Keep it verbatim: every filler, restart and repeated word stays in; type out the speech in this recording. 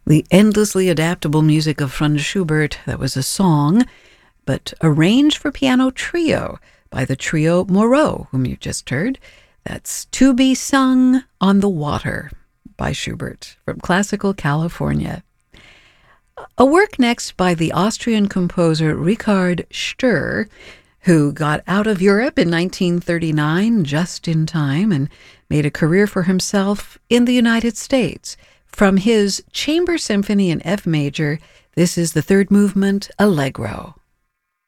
The endlessly adaptable music of Franz Schubert, that was a song, but arranged for piano trio by the trio Moreau, whom you just heard. That's To Be Sung on the Water by Schubert from Classical California. A work next by the Austrian composer Richard Sturr, who got out of Europe in nineteen thirty-nine just in time and made a career for himself in the United States. From his Chamber Symphony in F major, this is the third movement, Allegro.